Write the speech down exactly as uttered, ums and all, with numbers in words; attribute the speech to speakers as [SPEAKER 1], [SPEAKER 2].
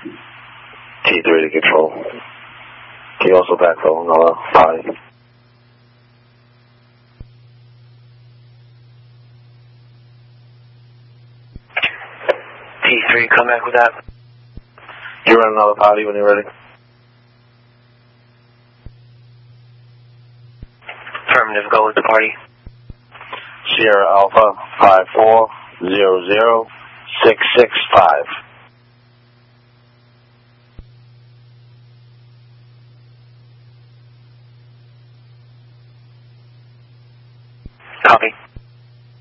[SPEAKER 1] T three to control. Can you also backfill another potty?
[SPEAKER 2] T three, come back with that.
[SPEAKER 1] You run another potty when you're ready.
[SPEAKER 2] Affirmative, go with the party.
[SPEAKER 1] Sierra Alpha five four zero zero six six five.
[SPEAKER 2] Copy.